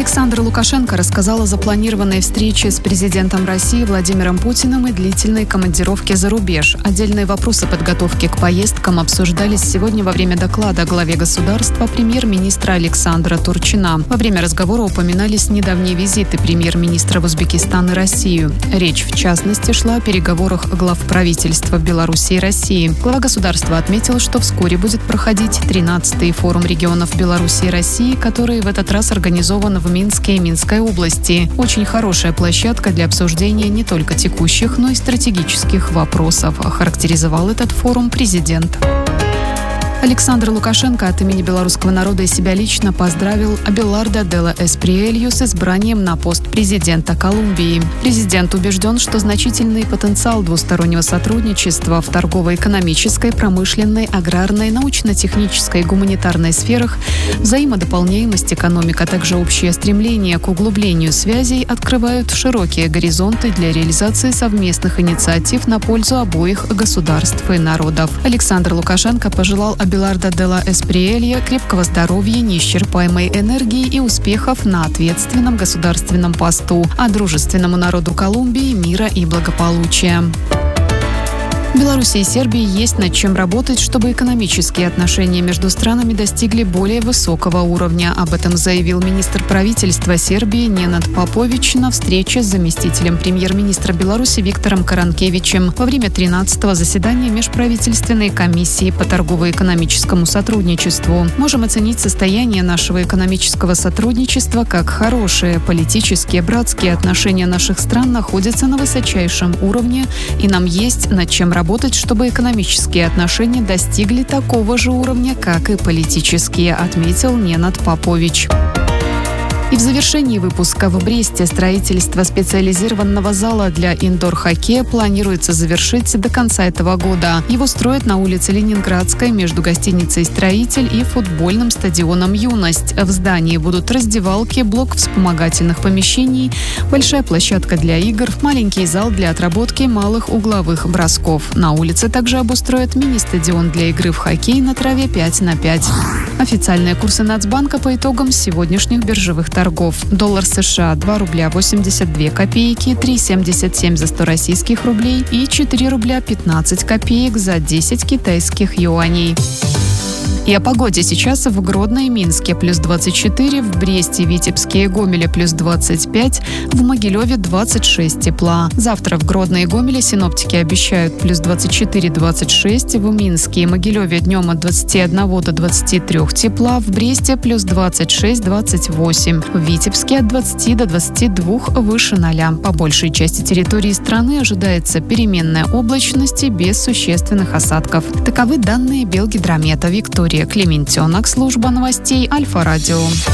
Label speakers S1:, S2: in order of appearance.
S1: Александр Лукашенко рассказал о запланированной встрече с президентом России Владимиром Путиным и длительной командировке за рубеж. Отдельные вопросы подготовки к поездкам обсуждались сегодня во время доклада главе государства премьер-министра Александра Турчина. Во время разговора упоминались недавние визиты премьер-министра в Узбекистан и Россию. Речь, в частности, шла о переговорах глав правительства Беларуси и России. Глава государства отметил, что вскоре будет проходить 13-й форум регионов Беларуси и России, который в этот раз организован в Минске и Минской области. Очень хорошая площадка для обсуждения не только текущих, но и стратегических вопросов, охарактеризовал этот форум президент. Александр Лукашенко от имени белорусского народа и себя лично поздравил Абеларда Делла Эсприэлью с избранием на пост президента Колумбии. Президент убежден, что значительный потенциал двустороннего сотрудничества в торгово-экономической, промышленной, аграрной, научно-технической и гуманитарной сферах, взаимодополняемость экономик, а также общее стремление к углублению связей открывают широкие горизонты для реализации совместных инициатив на пользу обоих государств и народов. Александр Лукашенко пожелал Абеларда Делла Эсприэлья крепкого здоровья, неисчерпаемой энергии и успехов на ответственном государственном посту, а дружественному народу Колумбии мира и благополучия. В Беларуси и Сербии есть над чем работать, чтобы экономические отношения между странами достигли более высокого уровня. Об этом заявил министр правительства Сербии Ненад Попович на встрече с заместителем премьер-министра Беларуси Виктором Каранкевичем во время 13-го заседания Межправительственной комиссии по торгово-экономическому сотрудничеству. Можем оценить состояние нашего экономического сотрудничества как хорошее. Политические, братские отношения наших стран находятся на высочайшем уровне, и нам есть над чем работать, чтобы экономические отношения достигли такого же уровня, как и политические, отметил Ненад Попович. И в завершении выпуска: в Бресте строительство специализированного зала для индор-хоккея планируется завершить до конца этого года. Его строят на улице Ленинградской между гостиницей «Строитель» и футбольным стадионом «Юность». В здании будут раздевалки, блок вспомогательных помещений, большая площадка для игр, маленький зал для отработки малых угловых бросков. На улице также обустроят мини-стадион для игры в хоккей на траве 5х5. Официальные курсы Нацбанка по итогам сегодняшних биржевых торгов. Доллар США 2 рубля 82 копейки, 3,77 за 100 российских рублей и 4 рубля 15 копеек за 10 китайских юаней. И о погоде. Сейчас в Гродно и Минске плюс 24, в Бресте, Витебске и Гомеле плюс 25, в Могилеве 26 тепла. Завтра в Гродно и Гомеле синоптики обещают плюс 24-26, в Минске и Могилеве днем от 21 до 23 тепла, в Бресте плюс 26-28, в Витебске от 20 до 22 выше 0. По большей части территории страны ожидается переменная облачность и без существенных осадков. Таковы данные Белгидромета. Виктория Клементенок, служба новостей Альфа-радио.